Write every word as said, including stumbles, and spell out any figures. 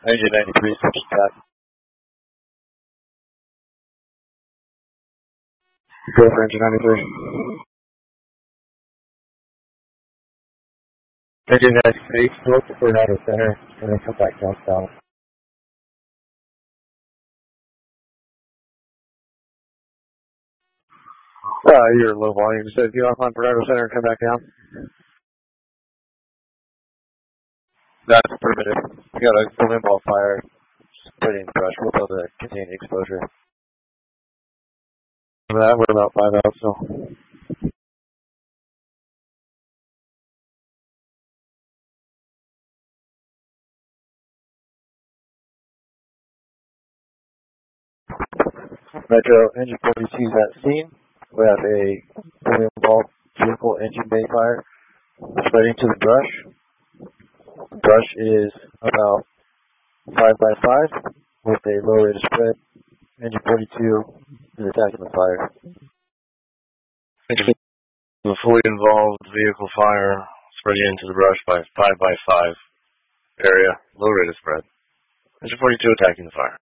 Engine ninety-three, switch back. Go for engine ninety-three. Engine ninety-three, go to Coronado Center, and then come back down south. Uh, you're low volume, so if you off on Coronado Center and come back down. That's primitive. We got a balloon ball fire spreading brush. We'll be able to contain the exposure. For that, we're about five out still. Metro engine forty-two is at scene. We have a balloon ball vehicle engine bay fire spreading to the brush. The brush is about five by five with a low rate of spread. Engine forty-two is attacking the fire. The fully involved vehicle fire spreading into the brush by five by five area, low rate of spread. Engine forty-two attacking the fire.